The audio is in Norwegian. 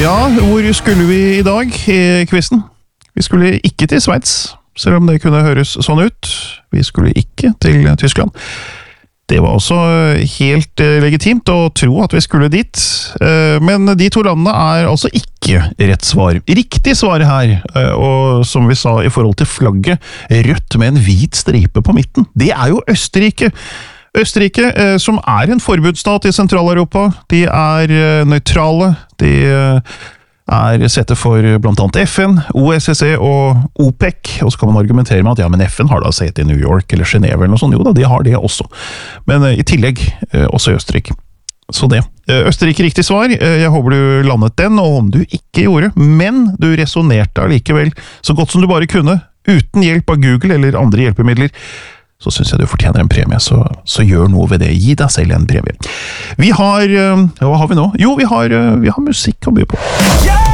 Ja, hvor skulle vi i dag i quizen? Vi skulle ikke til Sveits, selv om det kunne høres sånn ut. Vi skulle ikke til Tyskland. Det var også helt legitimt å tro at vi skulle dit, men de to landene er altså ikke rett svar. Riktig svar her, og som vi sa i forhold til flagget, rødt med en hvit stripe på midten, det er jo Østerrike. Østerrike, som er en forbudsstat i Sentral-Europa, de er nøytrale, de er sette for blant annet FN, OSSE og OPEC, og så kan man argumentere med at ja, men FN har da sett i New York eller Geneve eller noe sånt, jo da, de har det også. Men i tillegg også i Østerrike. Så det. Østerrike riktig svar, jeg håper du landet den, og om du ikke gjorde, men du resonerte allikevel så godt som du bare kunne, uten hjelp av Google eller andre hjelpemidler, så synes jeg du fortjener en premie, så gjør noe ved det. Gi deg selv en premie. Vi har, hva har vi nå? Jo, vi har musikk å by på.